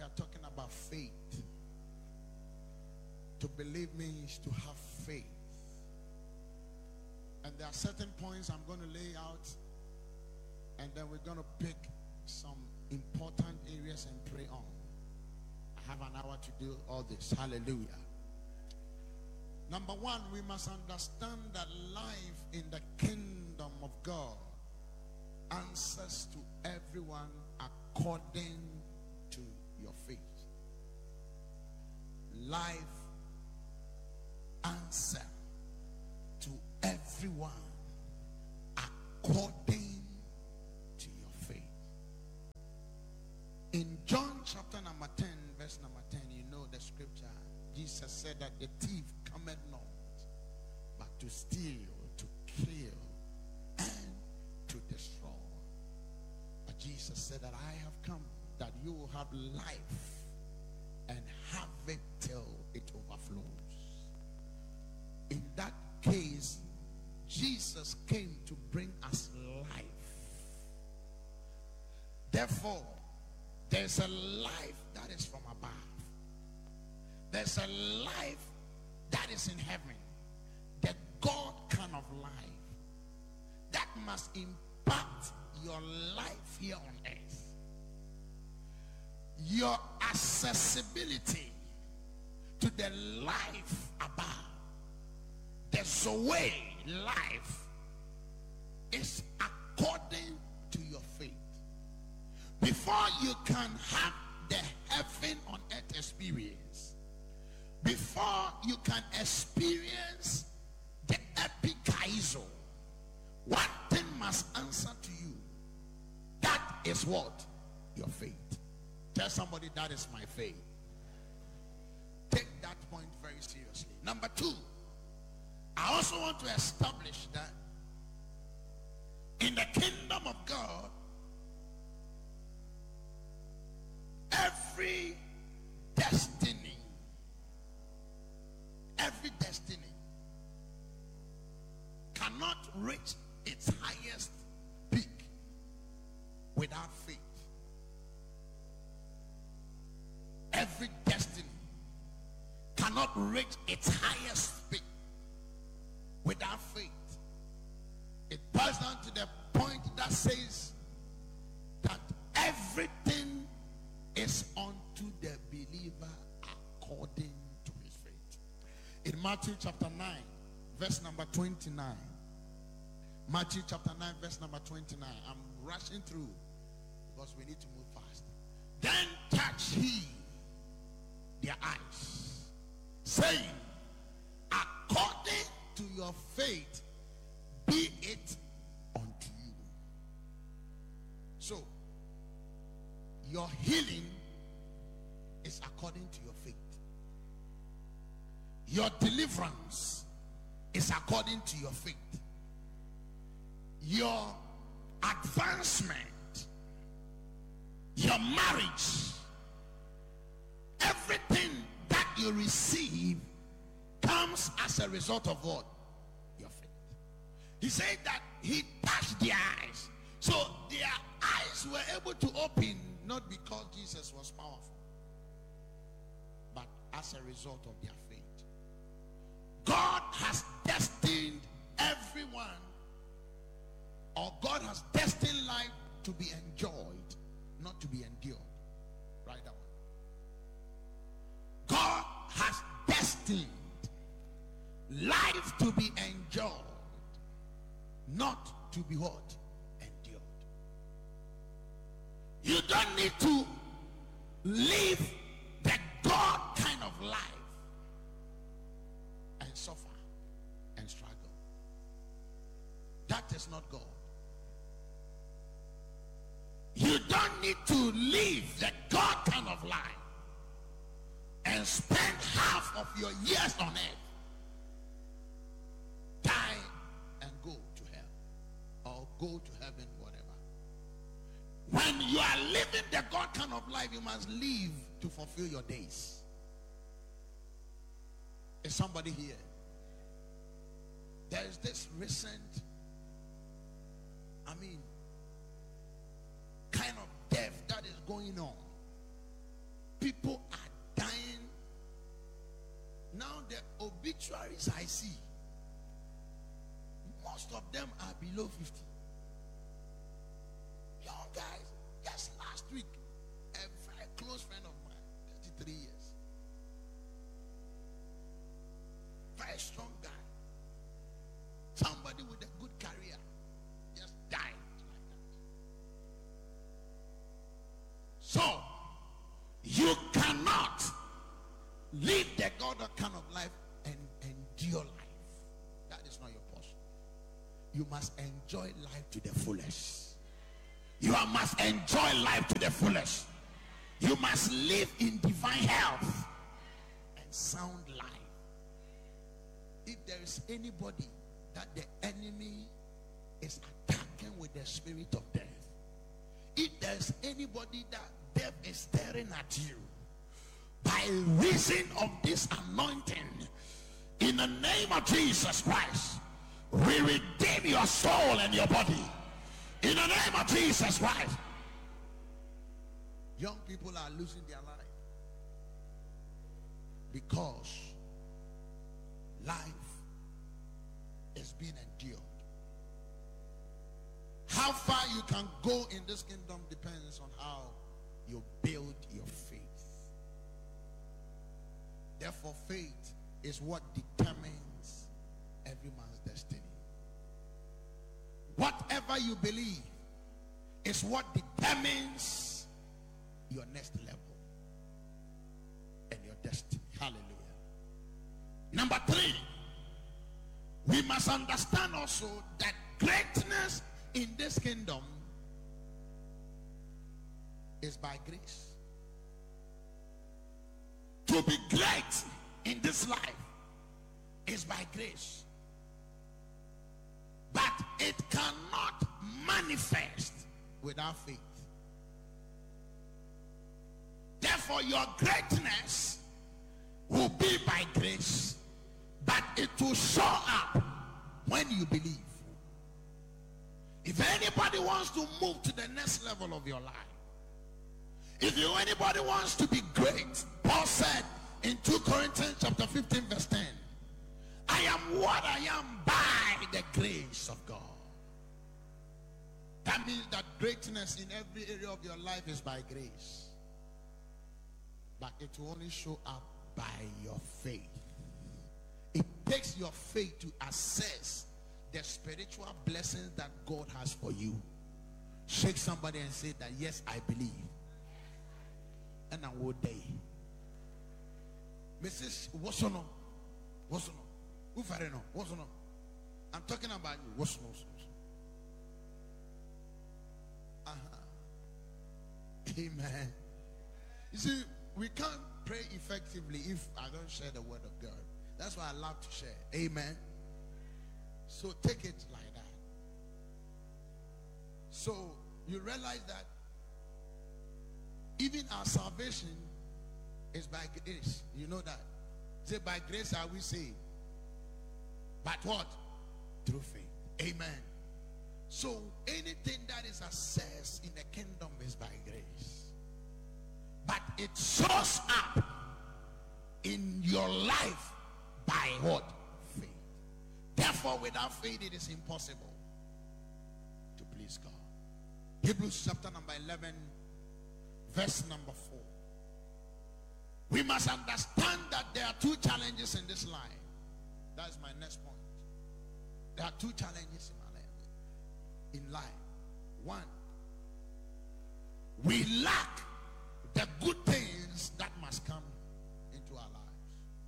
are talking about faith. To believe means to have faith. And there are certain points I'm going to lay out, and then we're going to pick some important areas and pray on. I have an hour to do all this. Hallelujah. Number one, we must understand that life in the kingdom of God answers to everyone according to your faith. Life answer to everyone according to your faith. In John chapter number 10, verse number 10, you know the scripture. Jesus said that the thief cometh not but to steal, to kill, and to destroy. But Jesus said that I have come that you will have life and have it till it overflows. In that case, Jesus came to bring us life. Therefore, there's a life that is from above. There's a life that is in heaven. The God kind of life that must impact your life here on earth. Your accessibility to the life above. The Zoe life is according to your faith. Before you can have the heaven on earth experience, before you can experience the epikaizo, one thing must answer to you. That is what? Your faith. Tell somebody, that is my faith. Take that point very seriously. Number two, I also want to establish that in the kingdom of God, every destiny cannot reach its highest peak without faith. Every destiny cannot reach its highest peak without faith. It boils down to the point that says that everything is unto the believer according to his faith. In Matthew chapter 9, verse number 29. Matthew chapter 9, verse number 29. I'm rushing through because we need to move fast. Then touched he their eyes, saying, according to your faith be it unto you. So your healing is according to your faith. Your deliverance is according to your faith. Your advancement, your marriage, everything that you receive comes as a result of what? Your faith. He said that he touched their eyes. So their eyes were able to open not because Jesus was powerful, but as a result of their faith. God has destined everyone, or God has destined life to be enjoyed, not to be endured. Write that one. God has destined life to be enjoyed, not to be what? Endured. You don't need to live the God kind of life and suffer and struggle. That is not God. You don't need to live the God kind of life and spend half of your years on earth, die and go to hell or go to heaven, whatever. When you are living the God kind of life, you must live to fulfill your days. Is somebody here? There is this recent, kind of death that is going on. people are dying. Now the obituaries I see, most of them are below 50. Young guys, just last week, a very close friend of mine, 33 years. Very strong guy. Somebody with a good career just died like that. So, you cannot live the God kind of life and endure life. That is not your portion. You must enjoy life to the fullest. You must enjoy life to the fullest. You must live in divine health and sound life. If there is anybody that the enemy is attacking with the spirit of death, if there is anybody that death is staring at you, by reason of this anointing, in the name of Jesus Christ, we redeem your soul and your body. In the name of Jesus Christ. Young people are losing their life because life is being endured. How far you can go in this kingdom depends on how you build your faith. Therefore, faith is what determines every man's destiny. Whatever you believe is what determines your next level and your destiny. Hallelujah. Number 3, we must understand also that greatness in this kingdom is by grace. To be great in this life is by grace. But it cannot manifest without faith. Therefore, your greatness will be by grace, but it will show up when you believe. If anybody wants to move to the next level of your life, if anybody wants to be great, Paul said in 2 Corinthians chapter 15 verse 10, I am what I am by the grace of God. That means that greatness in every area of your life is by grace. But it will only show up by your faith. It takes your faith to assess the spiritual blessings that God has for you. Shake somebody and say that, yes, I believe. And I will die. Mrs. Wosono. Wosono. Wosono. I'm talking about you. Wosono. Amen. You see, we can't pray effectively if I don't share the word of God. That's why I love to share. Amen. So take it like that. So you realize that even our salvation is by grace. You know that. Say, by grace are we saved. But what? Through faith. Amen. So anything that is assessed in the kingdom is by grace. But it shows up in your life by what? Faith. Therefore, without faith, it is impossible to please God. Hebrews chapter number 11, verse number 4. We must understand that there are 2 challenges in this life. That is my next point. There are 2 challenges in life. 1, we lack the good things that must come into our lives.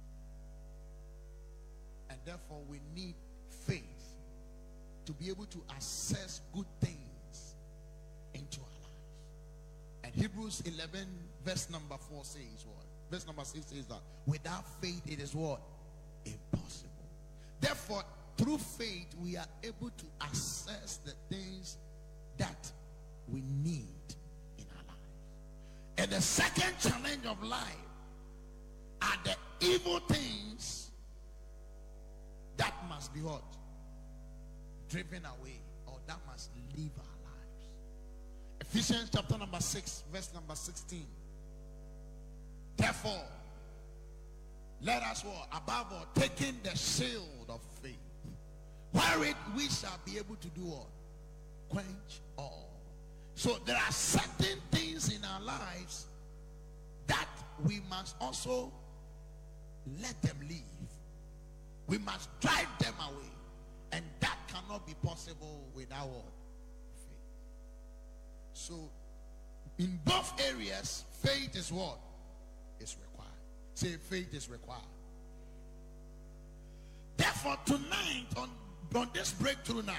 And therefore we need faith to be able to assess good things into our lives. And Hebrews 11 verse number 4 says what? Verse number 6 says that without faith it is what? Impossible. Therefore, through faith we are able to assess the things that we need in our life. And the second challenge of life are the evil things that must be what? Driven away, or that must leave our lives. Ephesians chapter number 6 verse number 16. Therefore, let us what? Above all, taking the shield of faith, wherewith we shall be able to do what? Quench all. So there are certain things in our lives that we must also let them leave. We must drive them away. And that cannot be possible without what? Faith. So in both areas, faith is what? Is required. Say, faith is required. Therefore, tonight, on this breakthrough night,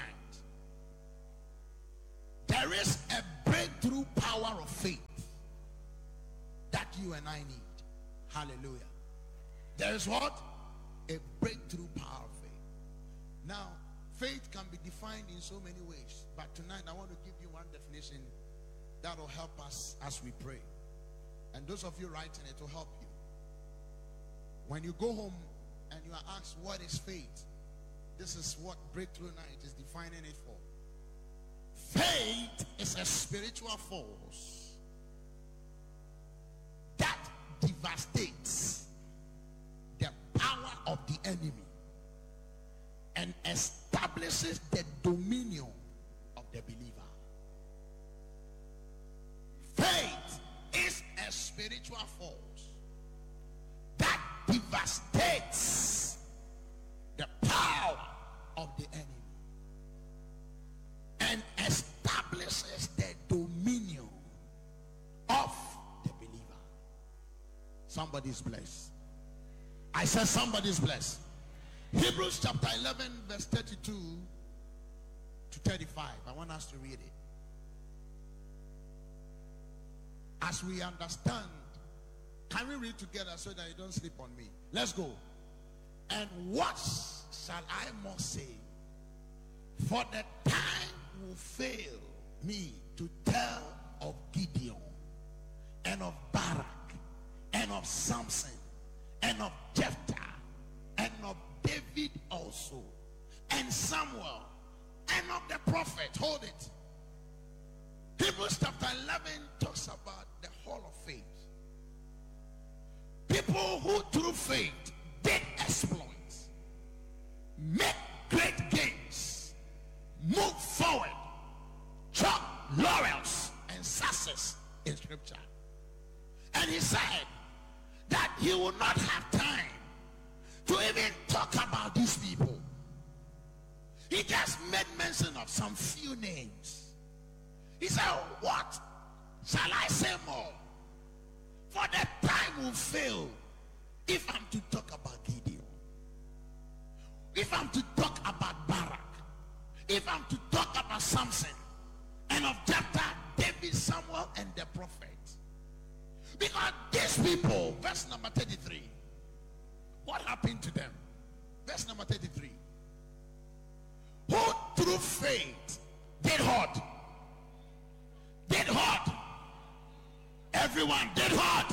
there is a breakthrough power of faith that you and I need. Hallelujah. There is what? A breakthrough power of faith. Now, faith can be defined in so many ways, but tonight I want to give you one definition that will help us as we pray. And those of you writing it will help you. When you go home and you are asked what is faith, this is what Breakthrough Night is defining it for. Faith is a spiritual force that devastates the power of the enemy and establishes the dominion of the believer. Faith is a spiritual force that devastates the power of the enemy and establishes the dominion of the believer. Somebody's blessed. I said somebody's blessed. Hebrews chapter 11 verse 32 to 35. I want us to read it. As we understand, can we read together so that you don't sleep on me? Let's go. And what shall I more say? For the time will fail me to tell of Gideon and of Barak and of Samson and of Jephthah and of David also and Samuel and of the prophet. Hold it. Hebrews chapter 11 talks about the hall of faith. People who through faith did exploits, make great gains, move forward, chalk laurels and success in scripture. And he said that he will not have time to even talk about these people. He just made mention of some few names. He said, what shall I say more? For the time will fail if I'm to talk about Gideon, if I'm to talk about Barak, if I'm to talk about Samson, and of Jephthah, David, Samuel, and the prophet. Because these people, verse number 33, what happened to them? Verse number 33. Who through faith did what? Did what? Everyone did what?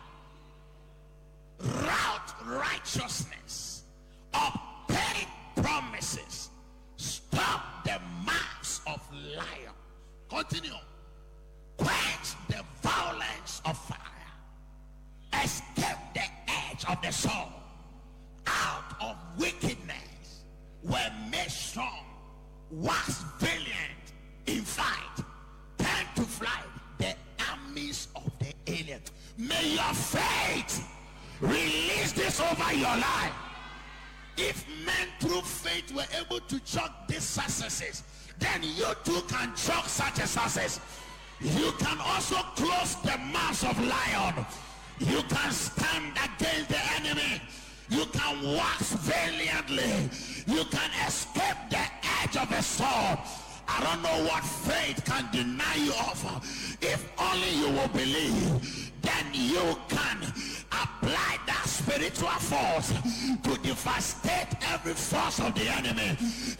Wrought righteousness, obtained promises, stop the mouths of lions. Continue. Quench the violence of fire, escape the edge of the sword, out of wickedness were made strong, wax valiant in fight, turn to flight the armies of the alien. May your faith release this over your life. If men through faith were able to chalk these successes, then you too can chalk such a success. You can also close the mouths of lion. You can stand against the enemy. You can wax valiantly. You can escape the edge of a sword. I don't know what faith can deny you of. If only you will believe, then you can apply that spiritual force to devastate every force of the enemy.